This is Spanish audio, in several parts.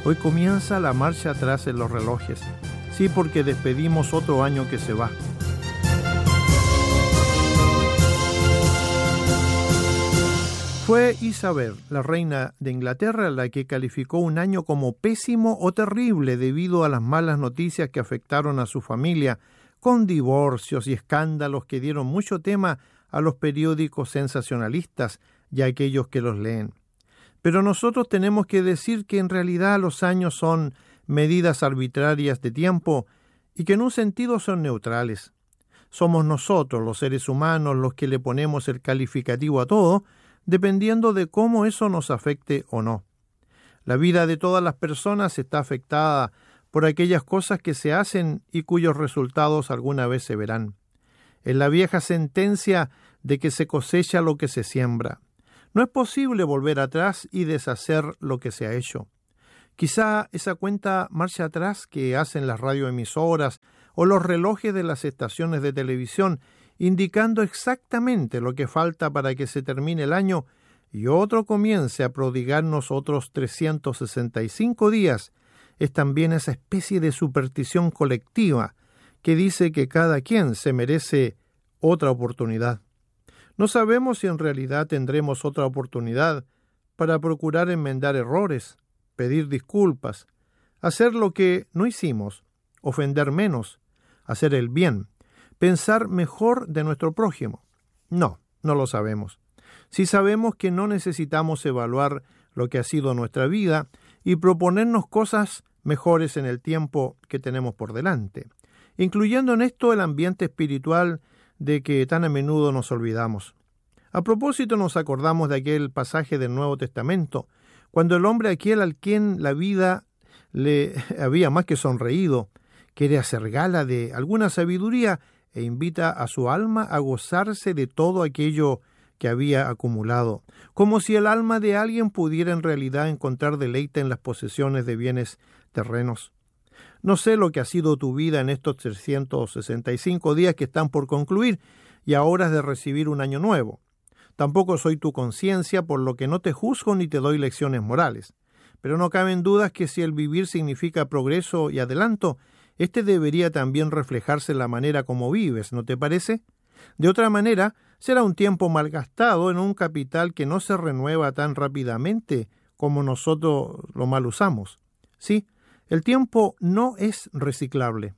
Hoy comienza la marcha atrás en los relojes. Sí, porque despedimos otro año que se va. Fue Isabel, la reina de Inglaterra, la que calificó un año como pésimo o terrible debido a las malas noticias que afectaron a su familia, con divorcios y escándalos que dieron mucho tema a los periódicos sensacionalistas y a aquellos que los leen. Pero nosotros tenemos que decir que en realidad los años son medidas arbitrarias de tiempo y que en un sentido son neutrales. Somos nosotros, los seres humanos, los que le ponemos el calificativo a todo, dependiendo de cómo eso nos afecte o no. La vida de todas las personas está afectada por aquellas cosas que se hacen y cuyos resultados alguna vez se verán. Es la vieja sentencia de que se cosecha lo que se siembra. No es posible volver atrás y deshacer lo que se ha hecho. Quizá esa cuenta marcha atrás que hacen las radioemisoras o los relojes de las estaciones de televisión, indicando exactamente lo que falta para que se termine el año y otro comience a prodigarnos otros 365 días, es también esa especie de superstición colectiva que dice que cada quien se merece otra oportunidad. No sabemos si en realidad tendremos otra oportunidad para procurar enmendar errores, pedir disculpas, hacer lo que no hicimos, ofender menos, hacer el bien, pensar mejor de nuestro prójimo. No lo sabemos. Sí sabemos que no necesitamos evaluar lo que ha sido nuestra vida y proponernos cosas mejores en el tiempo que tenemos por delante, incluyendo en esto el ambiente espiritual de que tan a menudo nos olvidamos. A propósito, nos acordamos de aquel pasaje del Nuevo Testamento, cuando el hombre aquel al quien la vida le había más que sonreído, quiere hacer gala de alguna sabiduría e invita a su alma a gozarse de todo aquello que había acumulado, como si el alma de alguien pudiera en realidad encontrar deleite en las posesiones de bienes terrenos. No sé lo que ha sido tu vida en estos 365 días que están por concluir y a horas de recibir un año nuevo. Tampoco soy tu conciencia, por lo que no te juzgo ni te doy lecciones morales. Pero no caben dudas que si el vivir significa progreso y adelanto, este debería también reflejarse en la manera como vives, ¿no te parece? De otra manera, será un tiempo malgastado en un capital que no se renueva tan rápidamente como nosotros lo mal usamos. Sí, el tiempo no es reciclable.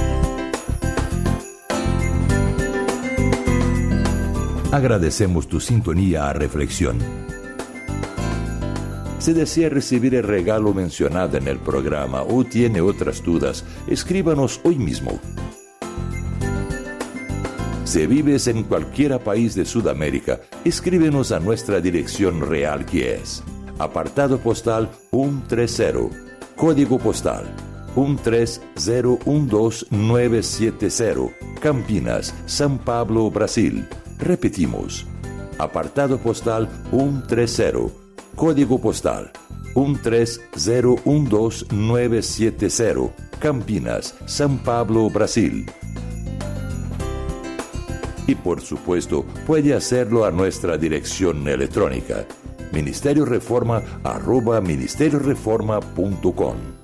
Agradecemos tu sintonía a Reflexión. Si desea recibir el regalo mencionado en el programa o tiene otras dudas, escríbanos hoy mismo. Si vives en cualquier país de Sudamérica, escríbenos a nuestra dirección real, que es apartado postal 130, código postal 13012970, Campinas, São Paulo, Brasil. Repetimos, apartado postal 130, código postal 13012970, Campinas, São Paulo, Brasil. Y por supuesto, puede hacerlo a nuestra dirección electrónica, ministerioreforma@ministerioreforma.com.